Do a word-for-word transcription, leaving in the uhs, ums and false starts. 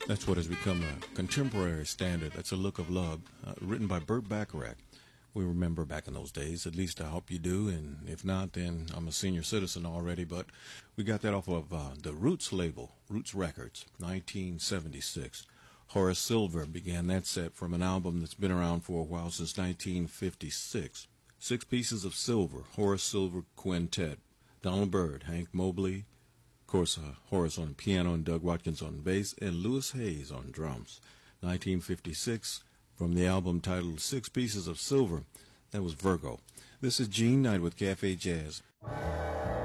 That's what has become a contemporary standard. That's a look of love, uh, written by Burt Bacharach. We remember back in those days, at least I hope you do, and if not, then I'm a senior citizen already, but we got that off of uh, the Roots label, Roots Records, nineteen seventy-six. Horace Silver began that set from an album that's been around for a while, since nineteen fifty-six. Six Pieces of Silver, Horace Silver Quintet, Donald Byrd, Hank Mobley, of course, uh, Horace on piano and Doug Watkins on bass, and Louis Hayes on drums. nineteen fifty-six, from the album titled Six Pieces of Silver, that was Virgo. This is Gene Knight with Cafe Jazz.